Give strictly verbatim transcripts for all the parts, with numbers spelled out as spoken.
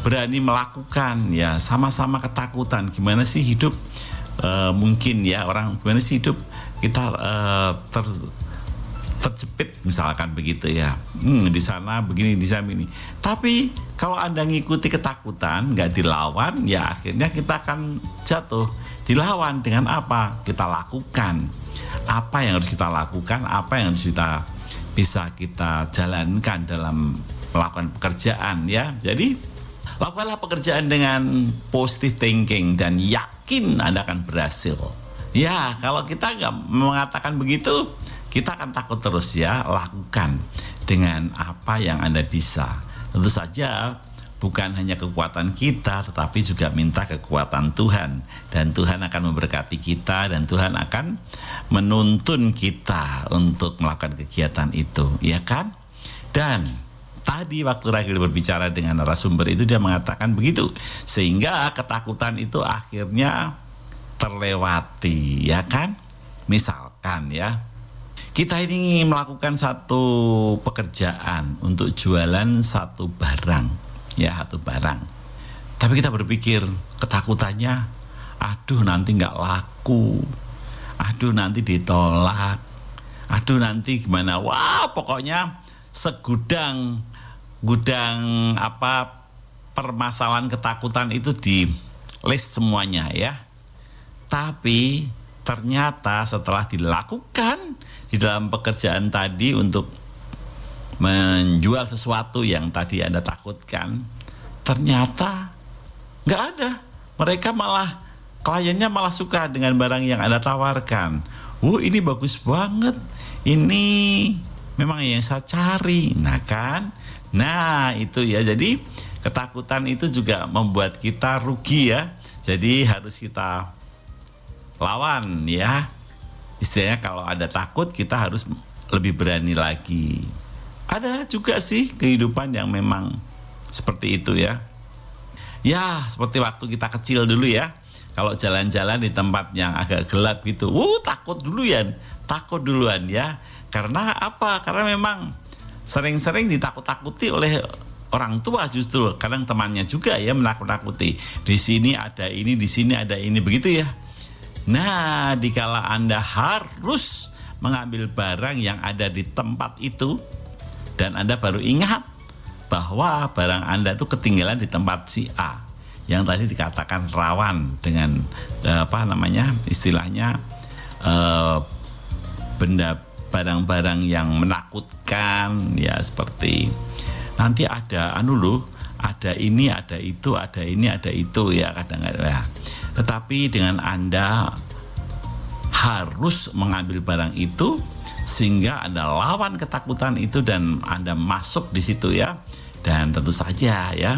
berani melakukan, ya sama-sama ketakutan. Gimana sih hidup, uh, mungkin ya orang gimana sih hidup kita uh, ter, terjepit misalkan begitu ya, hmm, di sana begini, di sana ini. Tapi kalau Anda ngikuti ketakutan, nggak dilawan, ya akhirnya kita akan jatuh. Dilawan dengan apa? Kita lakukan apa yang harus kita lakukan, apa yang harus kita bisa kita jalankan dalam melakukan pekerjaan, ya. Jadi lakukanlah pekerjaan dengan positive thinking dan yakin Anda akan berhasil. Ya, kalau kita nggak mengatakan begitu, kita akan takut terus, ya. Lakukan dengan apa yang Anda bisa. Tentu saja bukan hanya kekuatan kita, tetapi juga minta kekuatan Tuhan. Dan Tuhan akan memberkati kita, dan Tuhan akan menuntun kita untuk melakukan kegiatan itu, ya kan? Dan tadi waktu Rachel berbicara dengan narasumber itu, dia mengatakan begitu, sehingga ketakutan itu akhirnya terlewati, ya kan? Misalkan ya, kita ini melakukan satu pekerjaan untuk jualan satu barang, ya satu barang. Tapi kita berpikir ketakutannya, aduh nanti nggak laku, aduh nanti ditolak, aduh nanti gimana? Wah, pokoknya segudang gudang apa permasalahan ketakutan itu di list semuanya, ya. Tapi ternyata setelah dilakukan di dalam pekerjaan tadi untuk menjual sesuatu yang tadi Anda takutkan, ternyata nggak ada. Mereka malah, kliennya malah suka dengan barang yang Anda tawarkan. Wuh, ini bagus banget, ini memang yang saya cari. Nah kan, nah itu ya. Jadi ketakutan itu juga membuat kita rugi, ya. Jadi harus kita lawan, ya. Istilahnya kalau ada takut, kita harus lebih berani lagi. Ada juga sih kehidupan yang memang seperti itu, ya. Ya, seperti waktu kita kecil dulu, ya. Kalau jalan-jalan di tempat yang agak gelap gitu, wuh takut duluan, takut duluan, ya. Karena apa? Karena memang sering-sering ditakut-takuti oleh orang tua, justru kadang temannya juga, ya, menakut-takuti. Di sini ada ini, di sini ada ini, begitu, ya. Nah, dikala Anda harus mengambil barang yang ada di tempat itu, dan Anda baru ingat bahwa barang Anda itu ketinggalan di tempat si A, yang tadi dikatakan rawan dengan eh, apa namanya istilahnya eh, benda barang-barang yang menakutkan, ya, seperti nanti ada anu loh, ada ini, ada itu, ada ini, ada itu, ya, kadang-kadang. Ya. Tetapi dengan Anda harus mengambil barang itu, sehingga Anda lawan ketakutan itu dan Anda masuk di situ, ya. Dan tentu saja, ya,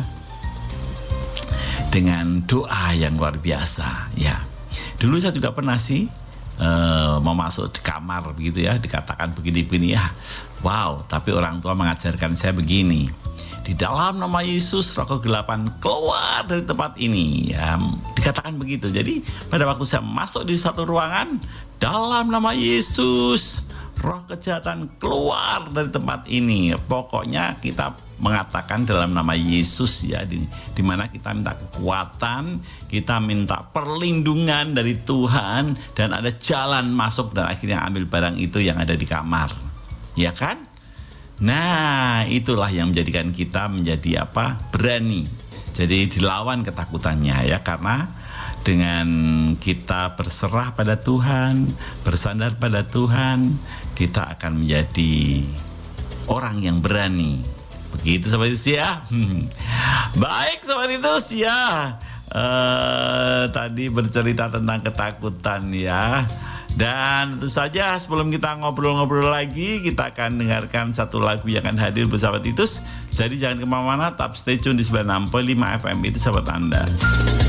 dengan doa yang luar biasa, ya. Dulu saya juga pernah sih Uh, mau masuk di kamar begitu, ya, dikatakan begini-begini, ya, wow, tapi orang tua mengajarkan saya begini, di dalam nama Yesus roh kegelapan keluar dari tempat ini, ya, dikatakan begitu. Jadi pada waktu saya masuk di satu ruangan, dalam nama Yesus roh kejahatan keluar dari tempat ini. Pokoknya kita mengatakan dalam nama Yesus, ya, di, di mana kita minta kekuatan, kita minta perlindungan dari Tuhan, dan ada jalan masuk dan akhirnya ambil barang itu yang ada di kamar, ya kan? Nah, itulah yang menjadikan kita menjadi apa? Berani. Jadi dilawan ketakutannya, ya, karena dengan kita berserah pada Tuhan, bersandar pada Tuhan, kita akan menjadi orang yang berani. Begitu Sobat Yesus, ya. Baik Sobat Yesus, ya. Uh, tadi bercerita tentang ketakutan, ya. Dan tentu saja sebelum kita ngobrol-ngobrol lagi, kita akan dengarkan satu lagu yang akan hadir bersama Titus. Jadi jangan kemana-mana, tetap stay tune di sembilan puluh enam koma lima F M itu sahabat Anda.